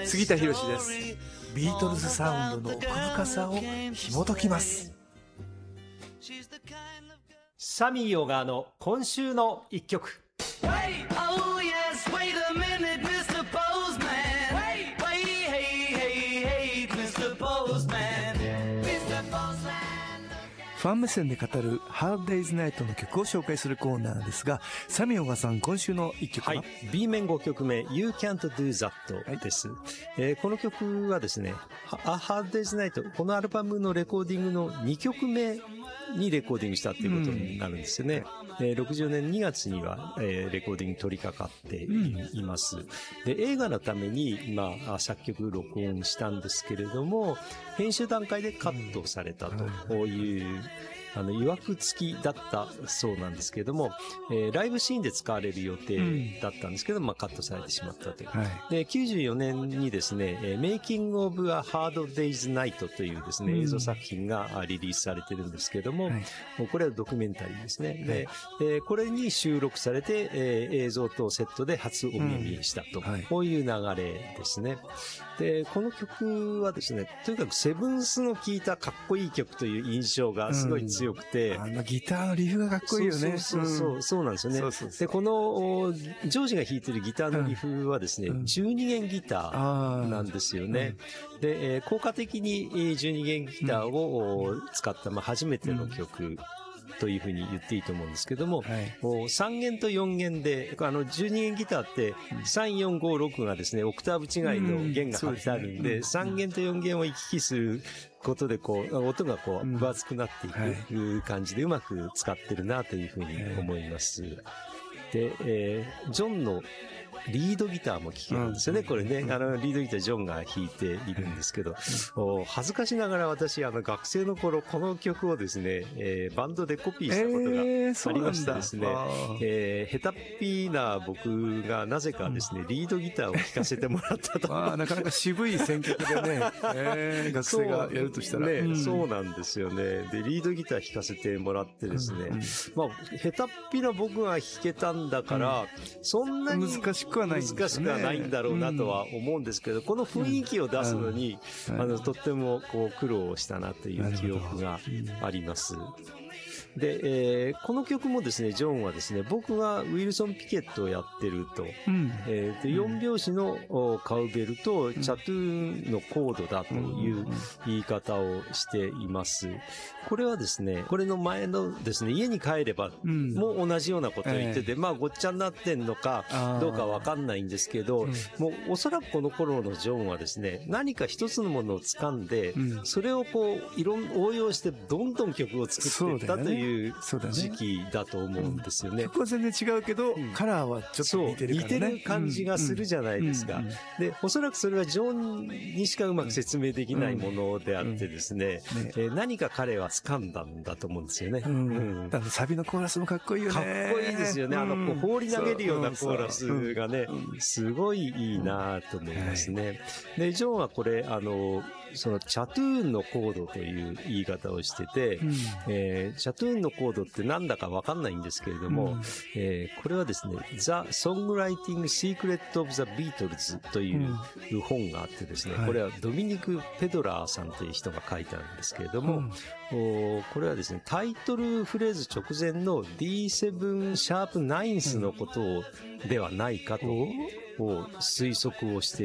杉田博です。ビートルズサウンドの奥深さを紐解きます。 サミー小川の今週の一曲。 ファン目線で語るハードデイズナイトの曲を紹介するコーナーですが、サミー小川さん、今週の一曲は、 B 面5曲目 You Can't Do That です、この曲はですね、ハードデイズナイト、このアルバムのレコーディングの2曲目にレコーディングしたっていうことになるんですよね。60年2月には、レコーディングに取り掛かっています。で、映画のために今作曲録音したんですけれども、編集段階でカットされたという曰く付きだったそうなんですけれども、ライブシーンで使われる予定だったんですけど、カットされてしまったという。で、94年にですね、Making of a Hard Day's Night というですね、映像作品がリリースされてるんですけれども、これはドキュメンタリーですね。で、これに収録されて、映像とセットで初お目見したと、こういう流れですね。で、この曲はですね、とにかくセブンスの聴いたかっこいい曲という印象がすごい強くて、 ギターのリフがかっこいいよね。 そうなんですよね。で、このジョージが弾いてるギターのリフはですね、12弦ギターなんですよね。で、効果的に12弦ギターを使った初めての曲というふうに言っていいと思うんですけども、3弦と4弦で、12弦ギターって3、4、5、6がですね、オクターブ違いの弦が貼ってあるんで、3弦と4弦を行き来することで音が分厚くなっていく感じでうまく使ってるなというふうに思います。で、ジョンのリードギターも聴けるんですよね。これね、リードギタージョンが弾いているんですけど、恥ずかしながら私、学生の頃、この曲をですね、バンドでコピーしたことがありましてですね、下手っぴな僕がなぜかですね、リードギターを弾かせてもらったと。 なかなか渋い選曲でね、学生がやるとしたら。 そうなんですよね。で、リードギター弾かせてもらってですね、下手っぴな僕が弾けたんだから、そんなに難しくはないんだろうなとは思うんですけど、この雰囲気を出すのに、とっても苦労したなという記憶があります。で、この曲もですね、ジョンはですね、僕がウィルソン・ピケットをやってると、で4拍子のカウベルとチャトゥーンのコードだという言い方をしています。これはですね、これの前のですね、家に帰ればも同じようなことを言ってて、ごっちゃになってんのかどうかわかんないんですけど、もうおそらくこの頃のジョンはですね、何か一つのものを掴んで、それを応用してどんどん曲を作っていったという時期だと思うんですよね。 曲は全然違うけど、カラーはちょっと似てるからね。 似てる感じがするじゃないですか。で、おそらくそれはジョンにしかうまく説明できないものであってですね、何か彼は掴んだんだと思うんですよね。 サビのコーラスもかっこいいよね。 かっこいいですよね。放り投げるようなコーラスがね、すごいいいなと思いますね。で、ジョンはこれ、そのチャトゥーンのコードという言い方をしてて、チャトゥーンのコードってなんだかわかんないんですけれども、これはですね、The Songwriting Secret of the Beatles という本があってですね、これはドミニク・ペドラーさんという人が書いたんですけれども、これはですね、タイトルフレーズ直前の D7 シャープ9スのことではないかと推測をして